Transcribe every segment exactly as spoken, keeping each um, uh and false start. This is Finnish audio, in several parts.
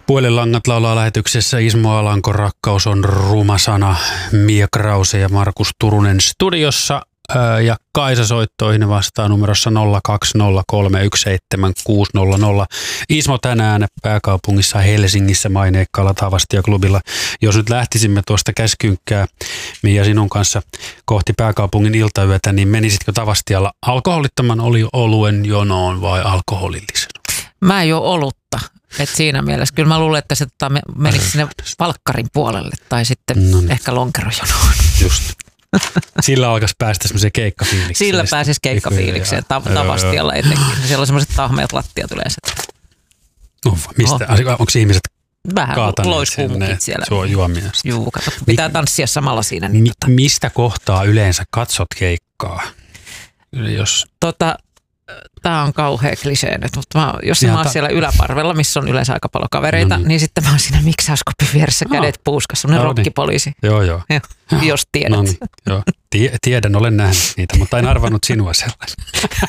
Puhelinlangat laulaa lähetyksessä Ismo Alanko, Rakkaus on ruma sana, Mia Krause ja Markus Turunen studiossa. Ja Kaisa soittoihin vastaa numerossa nolla kaksi nolla kolme yksi seitsemän kuusi nolla nolla. Ismo tänään pääkaupungissa Helsingissä maineikkaalla Tavastia-klubilla. Jos nyt lähtisimme tuosta Käskynkkää, Mia, sinun kanssa kohti pääkaupungin iltayötä, niin menisitkö Tavastialla alkoholittoman oli oluen jonoon vai alkoholillisen? Mä en juo olutta. Et siinä mielessä. Kyllä mä luulen, että se tota, menisi sinne valkkarin puolelle tai sitten no niin. ehkä lonkerojonoon. Just. Sillä alkaisi päästä semmoiseen keikkafiilikseen. Sillä pääsisi keikkafiilikseen Tavastialla etenkin. Siellä on semmoiset tahmeat lattiat yleensä. No, mistä? Oh. Onko ihmiset vähän kaataneet loiskuumukit siellä? Suo juomia. Juu, kato, pitää tanssia samalla siinä. Niin Mi- tota. Mistä kohtaa yleensä katsot keikkaa? Jos... Tota, Tämä on kauhea klisee nyt, mutta mä, jos mä oon ta- siellä yläparvella, missä on yleensä aika paljon kavereita, no niin. niin sitten mä oon siinä miksauskopin vieressä, kädet puuskassa, semmoinen no rokkipoliisi. Niin. Joo, joo. Ja, jos tiedät. No niin, joo. Tie- tiedän, olen nähnyt niitä, mutta en arvannut sinua sellaisen.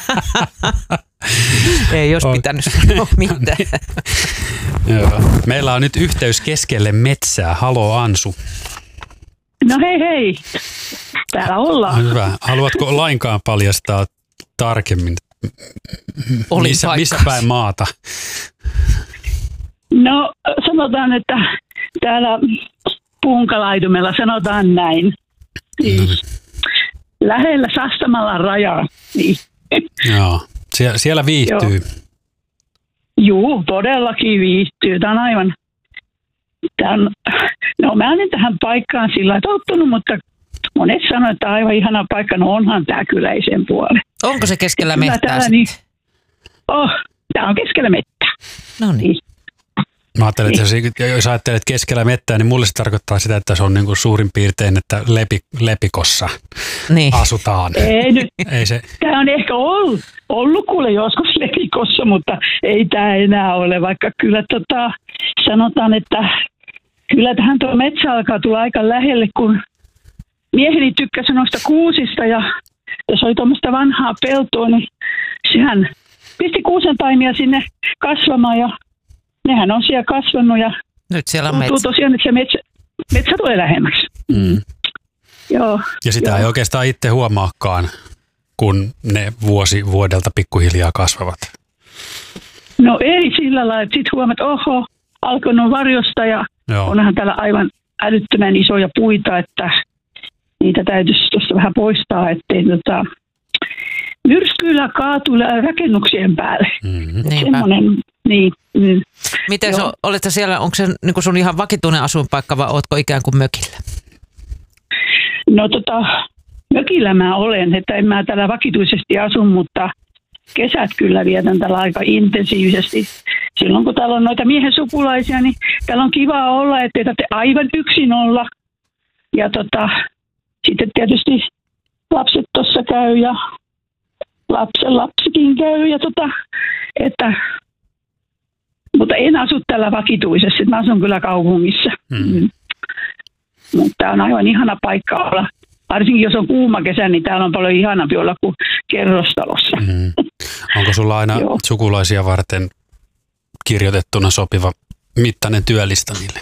Ei jos pitänyt sanoa mitään. Joo. Meillä on nyt yhteys keskelle metsää. Halo Ansu. No hei hei, täällä ollaan. Hyvä. Haluatko lainkaan paljastaa tarkemmin, missä, missä päin maata? No sanotaan, että täällä Punkalaitumella sanotaan näin. Siis no. Lähellä Sastamalan rajaa. Niin. Joo, Sie- siellä viihtyy. Joo, todellakin viihtyy. Tämä on aivan... Tämä on, no mä olen tähän paikkaan sillä tottunut, mutta monet sanoo, että aivan ihana paikka. No onhan tämä kyllä ei sen puolelle. Onko se keskellä mettää sitten? Niin, oh, tämä on keskellä mettää. No niin. Mä ajattelen, että jos, jos ajattelet keskellä mettää, niin mulle se tarkoittaa sitä, että se on niin kuin suurin piirtein, että lepi, lepikossa niin. asutaan. Ei nyt. Ei se. Tämä on ehkä ollut, ollut kuule joskus lepikossa, mutta ei tämä enää ole, vaikka kyllä tota, sanotaan, että kyllä tähän tuo metsä alkaa tulla aika lähelle, kun mieheni tykkäsi noista kuusista ja jos oli tuommoista vanhaa peltoa, niin sehän pisti kuusentaimia sinne kasvamaan ja nehän on siellä kasvanut ja nyt siellä on tuntuu metsä. tosiaan, että se metsä, metsä tulee lähemmäksi. Mm. Joo, ja sitä joo. ei oikeastaan itse huomaakaan, kun ne vuosi vuodelta pikkuhiljaa kasvavat. No ei sillä lailla, että sitten huomaat, että oho, alkanut varjosta ja joo. onhan täällä aivan älyttömän isoja puita, että niitä täytyisi tuosta vähän poistaa, ettei tota, myrskyillä kaatu rakennuksien päälle. Mm-hmm. Semmoinen, niin. Mm. Miten se, oletko siellä, onko se niin sun ihan vakituinen asuinpaikka vai oletko ikään kuin mökillä? No tota, mökillä mä olen, että en mä täällä vakituisesti asu, mutta kesät kyllä vietän täällä aika intensiivisesti. Silloin kun täällä on noita miehen sukulaisia, niin täällä on kiva olla, ettei tarvitse aivan yksin olla. Ja tota, sitten tietysti lapset tuossa käy ja lapsen lapsikin käy. Ja tota, että, mutta en asu täällä vakituisesti, mä asun kyllä kaupungissa. Mm. Mm. Mutta tämä on aivan ihana paikka olla. Varsinkin jos on kuuma kesä, niin täällä on paljon ihanampi olla kuin kerrostalossa. Mm. Onko sulla aina sukulaisia varten kirjoitettuna sopiva mittainen työlista niille?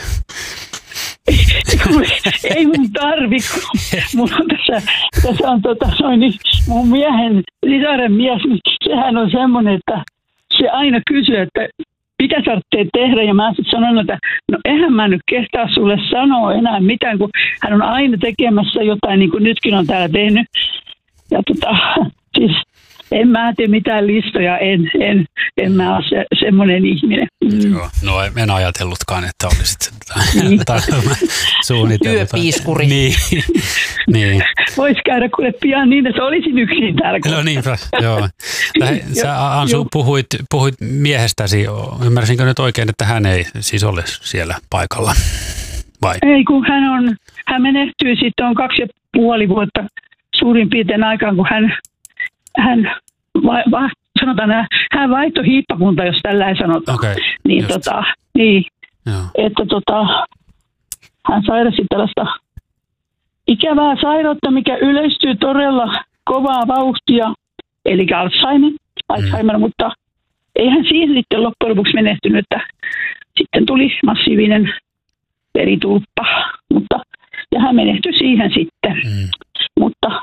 Ei mun tarvitse. Mulla on tässä, tässä on tota, noin, niin mun miehen, sisaren mies, niin sehän on semmoinen, että se aina kysyy, että mitä tarvitsee tehdä, ja mä sitten sanon, että no eihän mä nyt kehtaa sulle sanoa enää mitään, kun hän on aina tekemässä jotain, niin kuin nytkin on täällä tehnyt. Ja tota, siis en mä tee mitään listoja, en, en, en mä ole se, semmoinen ihminen. Mm. Joo, no en ajatellutkaan, että olisit niin. suunnitellut. Työpiiskuri. Niin, niin. Voisi käydä kuule pian niin, että olisin yksin täällä. No niinpä, joo. Sä Ansu puhuit, puhuit miehestäsi, ymmärsinkö nyt oikein, että hän ei siis ole siellä paikalla? Vai? Ei, kun hän on, hän menehtyi sitten on kaksi ja puoli vuotta suurin piirtein aikaan, kun hän hän, va, va, sanotaan, hän vaihtoi hiippakunta, jos tällä ei sanota. Okay, niin, tota, niin Joo. että tota, hän sairasi tällaista ikävää sairautta, mikä yleistyy todella kovaa vauhtia, eli Alzheimer, Alzheimer mm. mutta eihän siihen sitten loppujen lopuksi menehtynyt, että sitten tuli massiivinen veritulppa, mutta ja hän menehtyi siihen sitten. Mm. Mutta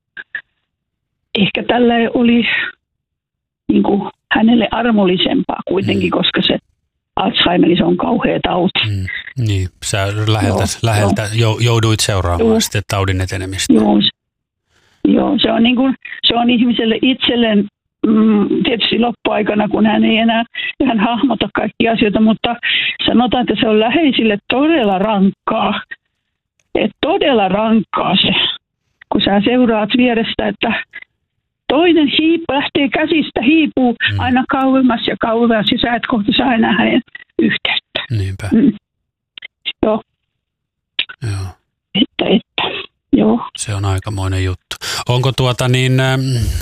ehkä tällä oli niin kuin hänelle armollisempaa kuitenkin, mm. koska se Alzheimer, se on kauhea tauti. Mm. Niin, sä läheltä, joo, läheltä jo. jouduit seuraamaan joo. sitten taudin etenemistä. Joo, joo se, on niin kuin, se on ihmiselle itselleen mm, tietysti loppuaikana, kun hän ei enää hän hahmota kaikkia asioita, mutta sanotaan, että se on läheisille todella rankkaa. Et todella rankkaa se, kun sä seuraat vierestä, että toinen hiip, lähtee käsistä, hiipuu mm. aina kauemmas ja kauemmas, ja sä et kohta saa enää hänen yhteyttä. Niinpä. Mm. Joo. Joo. Että, että, joo. Se on aikamoinen juttu. Onko tuota niin, äh,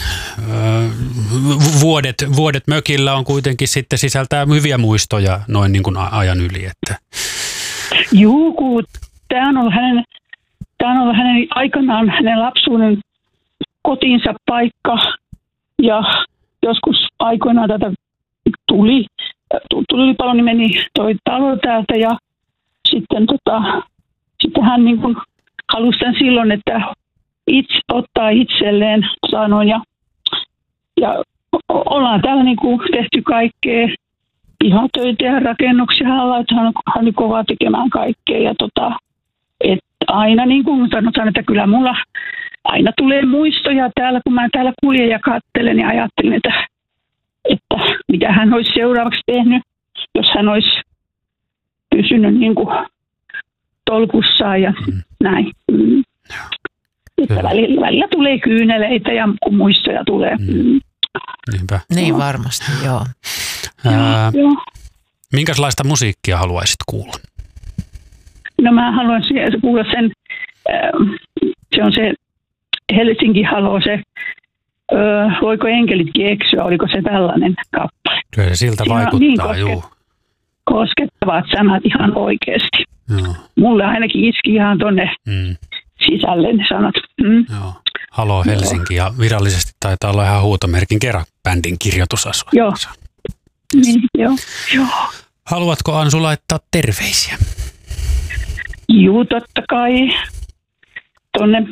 vuodet, vuodet mökillä on kuitenkin sitten sisältää hyviä muistoja noin niin kuin ajan yli, että... Juu, kun tämä on ollut hänen, tämä on ollut hänen aikanaan hänen lapsuuden kotinsa paikka, ja joskus aikoinaan tätä tuli, tulipalo niin meni toi talo täältä, ja sitten, tota, sitten hän niin kuin halusi tämän silloin, että itse ottaa itselleen sanoin, ja, ja ollaan täällä niin kuin tehty kaikkea pihatöitä ja rakennuksia alla, että hän, hän oli kova tekemään kaikkea, ja tota, että aina niin kuin sanotaan, että kyllä mulla aina tulee muistoja täällä, kun mä täällä kuljen ja katselen ja ajattelen, että, että mitä hän olisi seuraavaksi tehnyt, jos hän olisi pysynyt niin kuin tolkussaan ja mm. näin. Mm. Että välillä, välillä tulee kyyneleitä ja kun muistoja tulee. Mm. Niinpä. Niin varmasti, joo. Ää, minkälaista musiikkia haluaisit kuulla? No mä haluan kuulla sen, se on se Helsinki Halo, se voiko enkelitkin eksyä, oliko se tällainen kappale. Kyllä se siltä siinä vaikuttaa, niin kosket, juu. Koskettavat sanat ihan oikeasti. Joo. Mulle ainakin iski ihan tonne mm. sisälle ne sanat. Mm. Joo. Halo Helsinki, ja virallisesti taitaa olla ihan huutomerkin kerran bändin kirjoitusasua. Joo. Niin, joo. joo. Haluatko Ansu laittaa terveisiä? Juu, totta kai. Tuonne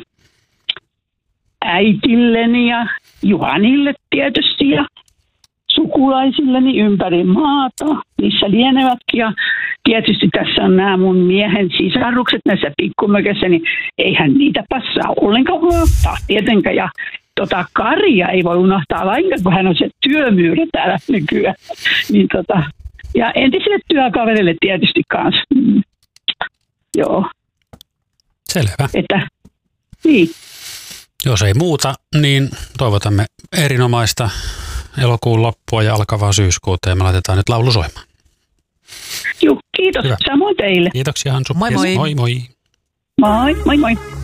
äitilleni ja Juhanille tietysti ja sukulaisilleni ympäri maata, missä lienevätkin. Ja tietysti tässä on nämä mun miehen sisarukset näissä pikkumökissä, niin eihän niitä passaa ollenkaan unohtaa tietenkään. Ja tota Karia ei voi unohtaa lainkaan, kun hän on se työmyyrä täällä nykyään. Niin tota, ja entisille työkaverille tietysti kanssa. Mm. Joo. Selvä. Että, niin. Jos ei muuta, niin toivotamme erinomaista elokuun loppua ja alkavaa syyskuuta, ja me laitetaan nyt laulu soimaan. Joo, kiitos. Hyvä. Samoin teille. Kiitoksia, Hansu. Moi moi. Moi moi. Moi moi moi.